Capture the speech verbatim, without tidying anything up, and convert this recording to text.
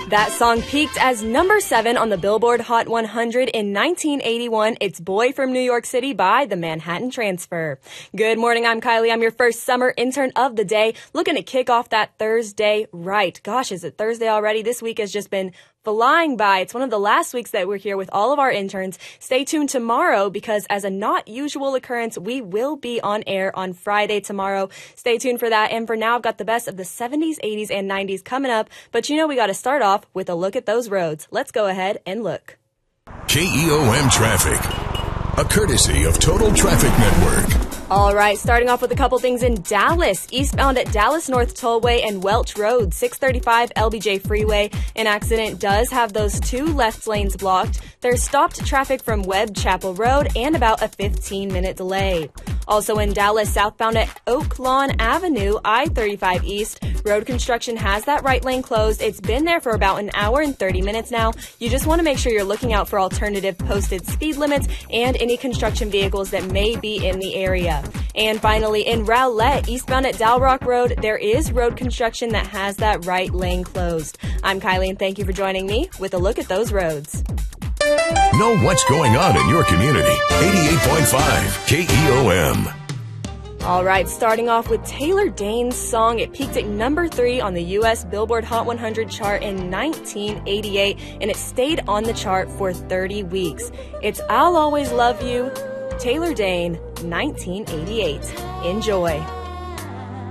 That song peaked as number seven on the Billboard Hot one hundred in nineteen eighty-one. It's Boy from New York City by the Manhattan Transfer. Good morning, I'm Kylie. I'm your first summer intern of the day, looking to kick off that Thursday right. Gosh, is it Thursday already? This week has just been flying by. It's one of the last weeks that we're here with all of our interns. Stay tuned tomorrow because as a not usual occurrence, we will be on air on Friday tomorrow. Stay tuned for that. And for now, I've got the best of the seventies, eighties, and nineties coming up. But you know, we got to start off with a look at those roads. Let's go ahead and look. K E O M Traffic, a courtesy of Total Traffic Network. All right, starting off with a couple things in Dallas. Eastbound at Dallas North Tollway and Welch Road, six thirty-five L B J Freeway. An accident does have those two left lanes blocked. There's stopped traffic from Webb Chapel Road and about a fifteen minute delay. Also in Dallas, southbound at Oak Lawn Avenue, I thirty-five East. Road construction has that right lane closed. It's been there for about an hour and thirty minutes now. You just want to make sure you're looking out for alternative posted speed limits and any construction vehicles that may be in the area. And finally, in Rowlett, eastbound at Dalrock Road, there is road construction that has that right lane closed. I'm Kylie, and thank you for joining me with a look at those roads. Know what's going on in your community. eighty-eight point five K E O M. All right, starting off with Taylor Dayne's song. It peaked at number three on the U S Billboard Hot one hundred chart in nineteen eighty-eight, and it stayed on the chart for thirty weeks. It's I'll Always Love You, Taylor Dayne, nineteen eighty-eight. Enjoy.